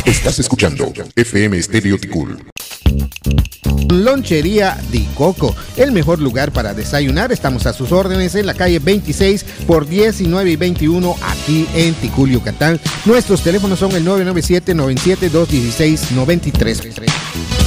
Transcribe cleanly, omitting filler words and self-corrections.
Estás escuchando FM Estéreo Ticul. Lonchería Di Coco, el mejor lugar para desayunar. Estamos a sus órdenes en la calle 26 por 19 y 21 aquí en Ticul, Yucatán. Nuestros teléfonos son el 997-97-216-93.